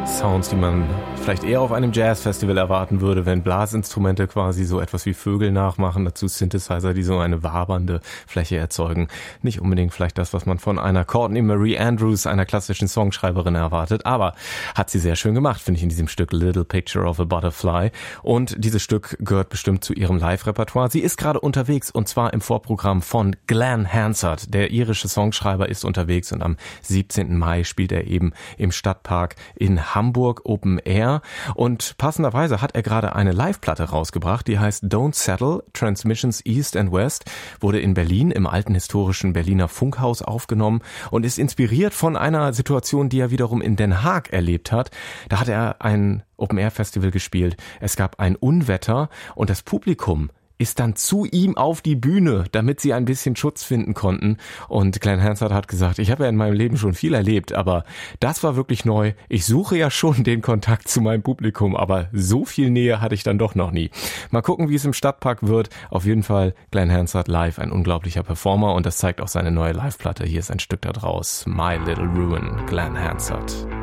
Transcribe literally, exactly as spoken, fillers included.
Sounds, die man vielleicht eher auf einem Jazzfestival erwarten würde, wenn Blasinstrumente quasi so etwas wie Vögel nachmachen, dazu Synthesizer, die so eine wabernde Fläche erzeugen. Nicht unbedingt vielleicht das, was man von einer Courtney Marie Andrews, einer klassischen Songschreiberin, erwartet, aber hat sie sehr schön gemacht, finde ich, in diesem Stück Little Picture of a Butterfly. Und dieses Stück gehört bestimmt zu ihrem Live-Repertoire. Sie ist gerade unterwegs, und zwar im Vorprogramm von Glenn Hansard. Der irische Songschreiber ist unterwegs, und am siebzehnten Mai spielt er eben im Stadtpark in Hamburg Open Air. Und passenderweise hat er gerade eine Live-Platte rausgebracht, die heißt Don't Settle, Transmissions East and West, wurde in Berlin im alten historischen Berliner Funkhaus aufgenommen und ist inspiriert von einer Situation, die er wiederum in Den Haag erlebt hat. Da hat er ein Open-Air-Festival gespielt. Es gab ein Unwetter und das Publikum ist dann zu ihm auf die Bühne, damit sie ein bisschen Schutz finden konnten. Und Glenn Hansard hat gesagt, ich habe ja in meinem Leben schon viel erlebt, aber das war wirklich neu. Ich suche ja schon den Kontakt zu meinem Publikum, aber so viel Nähe hatte ich dann doch noch nie. Mal gucken, wie es im Stadtpark wird. Auf jeden Fall Glenn Hansard live, ein unglaublicher Performer, und das zeigt auch seine neue Live-Platte. Hier ist ein Stück da draus. My Little Ruin, Glenn Hansard.